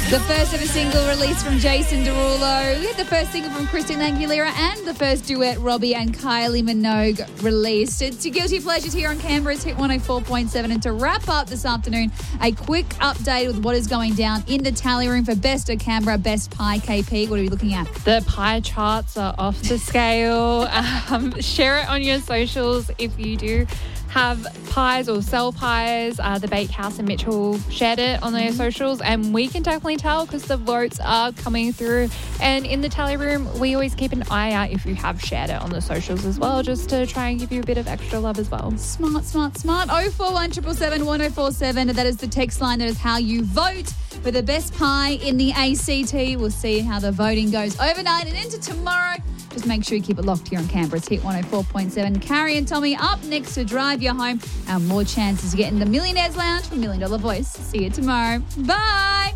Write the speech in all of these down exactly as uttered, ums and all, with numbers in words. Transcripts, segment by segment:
The first ever single released from Jason Derulo. We had the first single from Christina Aguilera and the first duet Robbie and Kylie Minogue released. It's your Guilty Pleasures here on Canberra's Hit one oh four point seven. And to wrap up this afternoon, a quick update with what is going down in the tally room for Best of Canberra, Best Pie. K P, what are we looking at? The pie charts are off the scale. Um, share it on your socials if you do have pies or sell pies. Uh, the Bakehouse and Mitchell shared it on their socials, and we can definitely tell because the votes are coming through. And in the tally room, we always keep an eye out if you have shared it on the socials as well, just to try and give you a bit of extra love as well. Smart, smart, smart. oh four one seven seven seven one oh four seven. That is the text line. That is how you vote for the best pie in the A C T. We'll see how the voting goes overnight and into tomorrow. Just make sure you keep it locked here on Canberra's Hit one oh four point seven. Carrie and Tommy up next to drive you home, and more chances to get in the Millionaires Lounge for Million Dollar Voice. See you tomorrow. Bye.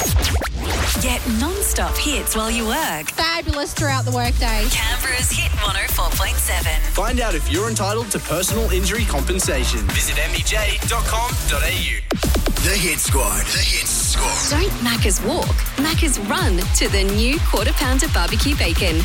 Get non-stop hits while you work. Fabulous throughout the workday. Canberra's Hit one oh four point seven. Find out if you're entitled to personal injury compensation. Visit m e j dot com dot a u. The Hit Squad. The Hit Squad. Don't Macca's walk, Macca's run to the new Quarter Pounder Barbecue Bacon.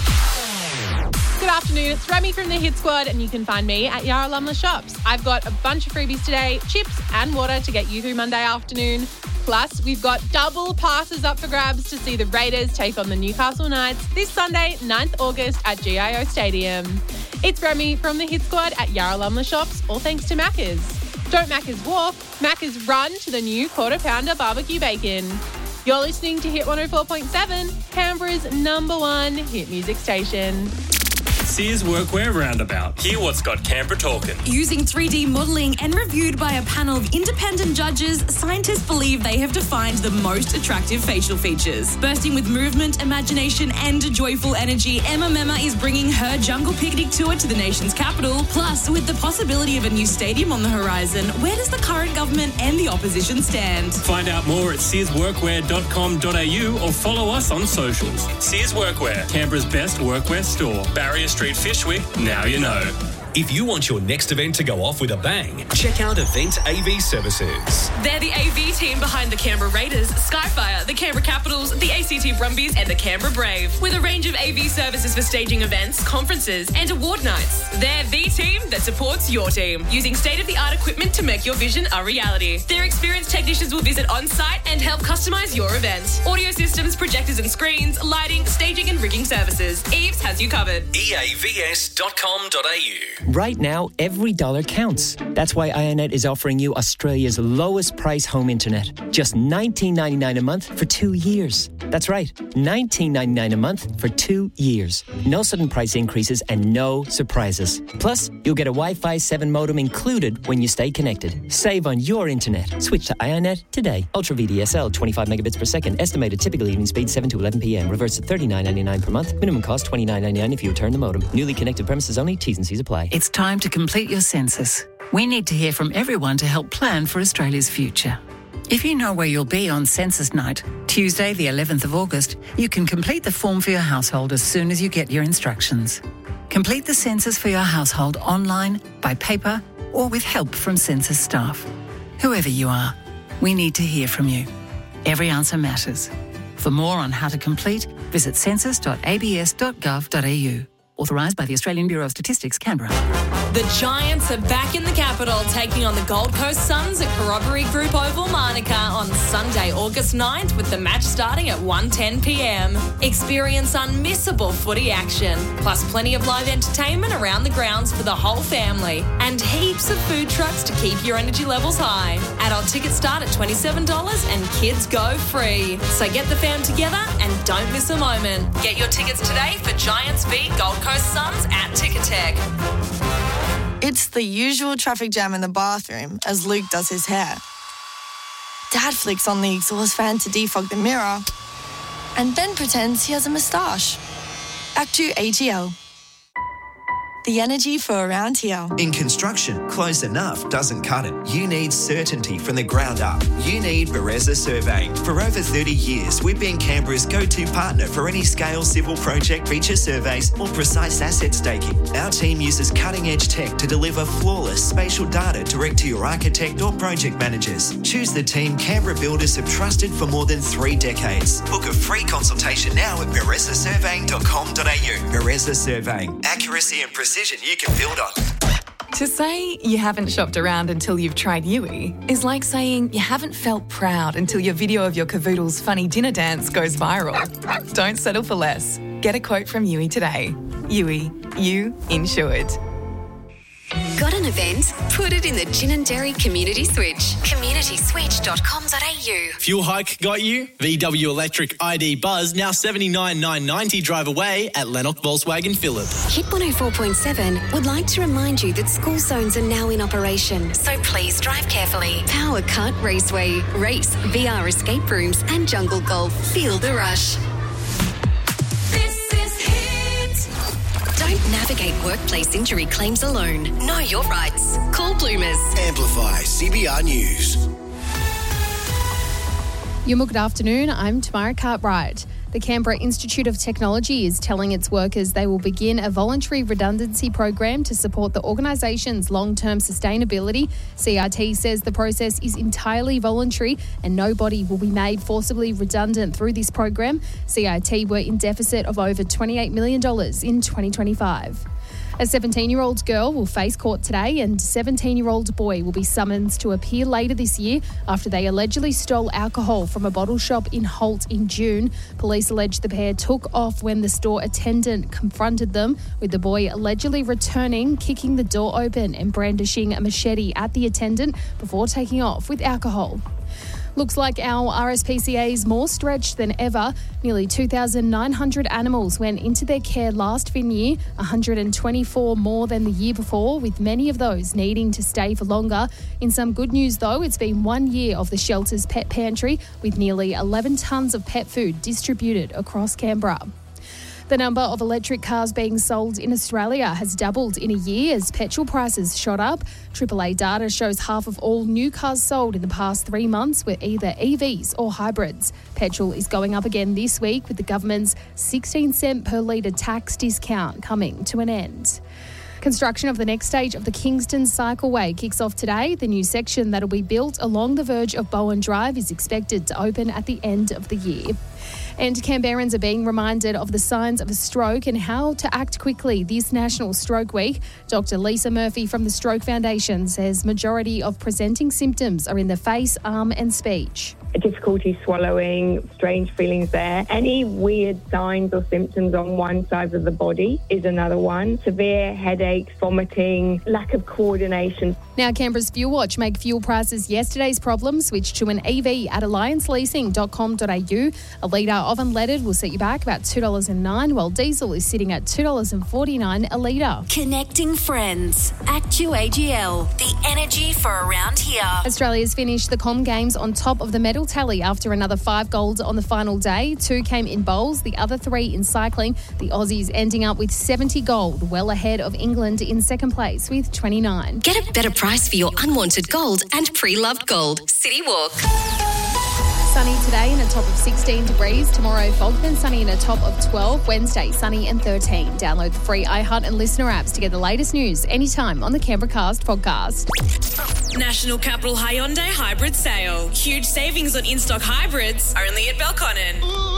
Good afternoon, it's Remy from the Hit Squad, and you can find me at Yarralumla Shops. I've got a bunch of freebies today, chips and water to get you through Monday afternoon. Plus, we've got double passes up for grabs to see the Raiders take on the Newcastle Knights this Sunday, ninth of August at G I O Stadium. It's Remy from the Hit Squad at Yarralumla Shops, all thanks to Macca's. Don't Macca's walk, Macca's run to the new Quarter Pounder Barbecue Bacon. You're listening to Hit one oh four point seven, Canberra's number one hit music station. Sears Workwear Roundabout. Hear what's got Canberra talking. Using three D modelling and reviewed by a panel of independent judges, scientists believe they have defined the most attractive facial features. Bursting with movement, imagination and joyful energy, Emma Mema is bringing her Jungle Picnic tour to the nation's capital. Plus, with the possibility of a new stadium on the horizon, where does the current government and the opposition stand? Find out more at sears workwear dot com dot a u or follow us on socials. Sears Workwear, Canberra's best workwear store. Barrier Street, Fishwick, now you know. If you want your next event to go off with a bang, check out Event A V Services. They're the A V team behind the Canberra Raiders, Skyfire, the Canberra Capitals, the A C T Brumbies and the Canberra Brave. With a range of A V services for staging events, conferences and award nights. They're the team that supports your team, using state-of-the-art equipment to make your vision a reality. Their experienced technicians will visit on-site and help customise your event. Audio systems, projectors and screens, lighting, staging and rigging services. Eaves has you covered. e a v s dot com dot a u. Right now, every dollar counts. That's why IONET is offering you Australia's lowest price home internet. Just nineteen ninety-nine a month for two years. That's right, nineteen ninety-nine a month for two years. No sudden price increases and no surprises. Plus, you'll get a Wi-Fi seven modem included when you stay connected. Save on your internet. Switch to IONET today. Ultra V D S L, twenty-five megabits per second. Estimated typical evening speed seven to eleven p.m. Reverse at thirty-nine ninety-nine per month. Minimum cost twenty-nine ninety-nine if you return the modem. Newly connected premises only. T's and C's apply. It's time to complete your census. We need to hear from everyone to help plan for Australia's future. If you know where you'll be on census night, Tuesday the eleventh of August, you can complete the form for your household as soon as you get your instructions. Complete the census for your household online, by paper, or with help from census staff. Whoever you are, we need to hear from you. Every answer matters. For more on how to complete, visit census dot a b s dot gov dot a u. Authorised by the Australian Bureau of Statistics, Canberra. The Giants are back in the capital, taking on the Gold Coast Suns at Corroboree Group Oval, Manuka on Sunday, August ninth, with the match starting at one ten p.m. Experience unmissable footy action, plus plenty of live entertainment around the grounds for the whole family, and heaps of food trucks to keep your energy levels high. Adult tickets start at twenty-seven dollars and kids go free. So get the fam together and don't miss a moment. Get your tickets today for Giants v Gold Coast Suns at Ticketek. It's the usual traffic jam in the bathroom as Luke does his hair. Dad flicks on the exhaust fan to defog the mirror, and Ben pretends he has a moustache. Back to A G L. the energy for around here. In construction, close enough doesn't cut it. You need certainty from the ground up. You need Bereza Surveying. For over thirty years, we've been Canberra's go-to partner for any scale civil project feature surveys or precise asset staking. Our team uses cutting-edge tech to deliver flawless spatial data direct to your architect or project managers. Choose the team Canberra builders have trusted for more than three decades. Book a free consultation now at bereza surveying dot com dot a u. Bereza Surveying. Accuracy and precision you can build on. To say you haven't shopped around until you've tried Yui is like saying you haven't felt proud until your video of your cavoodle's funny dinner dance goes viral. Don't settle for less. Get a quote from Yui today. Yui, you insured. Got an event? Put it in the Gin and Dairy Community Switch. community switch dot com dot a u. Fuel hike got you? V W Electric I D Buzz now seventy-nine thousand nine hundred ninety drive away at Lennox Volkswagen Phillip. Hit one oh four point seven would like to remind you that school zones are now in operation, so please drive carefully. Power Cut Raceway, race, V R escape rooms and jungle golf. Feel the rush. Don't navigate workplace injury claims alone. Know your rights. Call Bloomers. Amplify C B R News. Yuma, good afternoon. I'm Tamara Cartwright. The Canberra Institute of Technology is telling its workers they will begin a voluntary redundancy program to support the organisation's long-term sustainability. C I T says the process is entirely voluntary and nobody will be made forcibly redundant through this program. C I T were in deficit of over twenty-eight million dollars in twenty twenty-five. A seventeen-year-old girl will face court today and a seventeen-year-old boy will be summoned to appear later this year after they allegedly stole alcohol from a bottle shop in Holt in June. Police allege the pair took off when the store attendant confronted them, with the boy allegedly returning, kicking the door open and brandishing a machete at the attendant before taking off with alcohol. Looks like our R S P C A is more stretched than ever. Nearly two thousand nine hundred animals went into their care last fin year, one hundred twenty-four more than the year before, with many of those needing to stay for longer. In some good news though, it's been one year of the shelter's pet pantry, with nearly eleven tonnes of pet food distributed across Canberra. The number of electric cars being sold in Australia has doubled in a year as petrol prices shot up. triple A data shows half of all new cars sold in the past three months were either E Vs or hybrids. Petrol is going up again this week with the government's sixteen cent per litre tax discount coming to an end. Construction of the next stage of the Kingston Cycleway kicks off today. The new section that will be built along the verge of Bowen Drive is expected to open at the end of the year. And Canberrans are being reminded of the signs of a stroke and how to act quickly this National Stroke Week. Doctor Lisa Murphy from the Stroke Foundation says majority of presenting symptoms are in the face, arm and speech. Difficulty swallowing, strange feelings there. Any weird signs or symptoms on one side of the body is another one. Severe headaches, vomiting, lack of coordination. Now Canberra's Fuel Watch make fuel prices yesterday's problem switch to an E V at alliance leasing dot com dot a u. A litre of unleaded will set you back about two dollars and nine cents, while diesel is sitting at two dollars and forty-nine cents a litre. Connecting friends. Actu A G L. The energy for around here. Australia's finished the Com Games on top of the medal tally after another five golds on the final day. Two came in bowls, the other three in cycling. The Aussies ending up with seventy gold, well ahead of England in second place with twenty-nine. Get a better price for your unwanted gold and pre-loved gold. City Walk. Sunny today and a top of sixteen degrees. Tomorrow, fog then sunny and a top of twelve. Wednesday, sunny and thirteen. Download the free iHeart and Listener apps to get the latest news anytime on the Canberra Cast podcast. National Capital Hyundai Hybrid Sale. Huge savings on in-stock hybrids only at Belconnen.